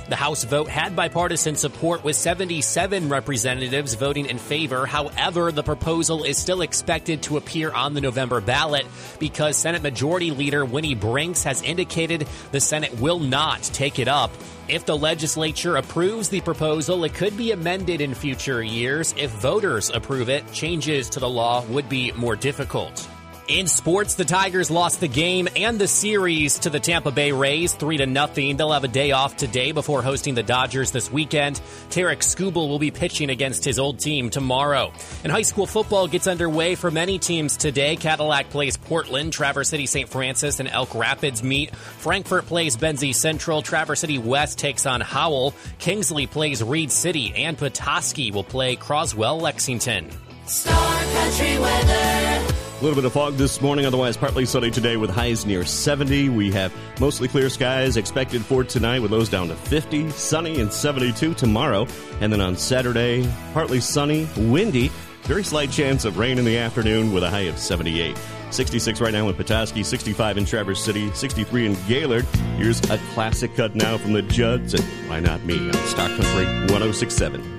The House vote had bipartisan support with 77 representatives voting in favor. However, the proposal is still expected to appear on the November ballot because Senate Majority Leader Winnie Brinks has indicated the Senate will not take it up. If the legislature approves the proposal, it could be amended in future years. If voters approve it, changes to the law would be more difficult. In sports, the Tigers lost the game and the series to the Tampa Bay Rays 3-0. They'll have a day off today before hosting the Dodgers this weekend. Tarek Skubal will be pitching against his old team tomorrow. And high school football gets underway for many teams today. Cadillac plays Portland, Traverse City St. Francis and Elk Rapids meet. Frankfort plays Benzie Central, Traverse City West takes on Howell. Kingsley plays Reed City, and Petoskey will play Croswell Lexington. Star Country weather. A little bit of fog this morning, otherwise partly sunny today with highs near 70. We have mostly clear skies expected for tonight with lows down to 50, sunny and 72 tomorrow. And then on Saturday, partly sunny, windy, very slight chance of rain in the afternoon with a high of 78. 66 right now in Petoskey, 65 in Traverse City, 63 in Gaylord. Here's a classic cut now from the Judds and Why Not Me on Star Country 106.7.